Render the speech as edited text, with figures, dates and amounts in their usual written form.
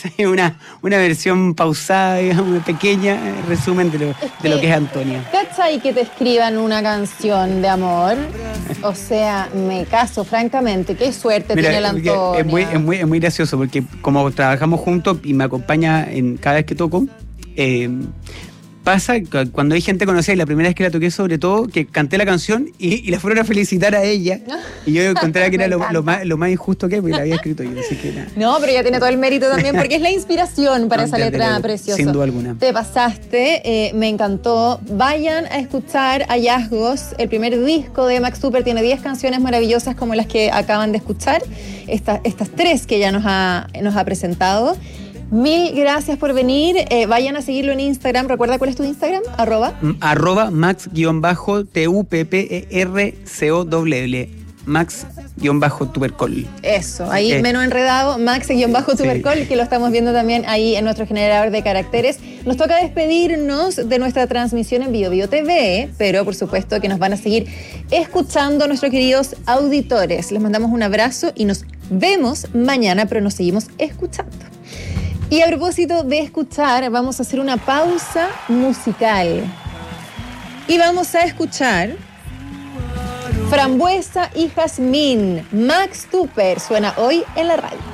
Esa es una versión pausada, digamos, pequeña, resumen de lo que es Antonia. ¿Cachai que te escriban una canción de amor? O sea, me caso, francamente. Qué suerte tiene la Antonia. Es muy gracioso porque como trabajamos juntos y me acompaña cada vez que toco, pasa cuando hay gente conocida y la primera vez que la toqué, sobre todo, que canté la canción y la fueron a felicitar a ella. Y yo encontré que era lo más injusto que hay, porque la había escrito yo, así que nada. No, pero ella tiene todo el mérito también, porque es la inspiración para esa letra preciosa. Sin duda alguna. Te pasaste, me encantó. Vayan a escuchar Hallazgos, el primer disco de Max Super. Tiene 10 canciones maravillosas como las que acaban de escuchar. Estas 3 que ya nos ha presentado. Mil gracias por venir. Vayan a seguirlo en Instagram. ¿Recuerda cuál es tu Instagram? Arroba Max-Tupercoll. Max-Tupercoll. Eso, ahí menos enredado, Max-Tupercoll, sí, que lo estamos viendo también ahí en nuestro generador de caracteres. Nos toca despedirnos de nuestra transmisión en Bio TV, pero por supuesto que nos van a seguir escuchando nuestros queridos auditores. Les mandamos un abrazo y nos vemos mañana, pero nos seguimos escuchando. Y a propósito de escuchar, vamos a hacer una pausa musical. Y vamos a escuchar Frambuesa y Jazmín. Max Tuper suena hoy en la radio.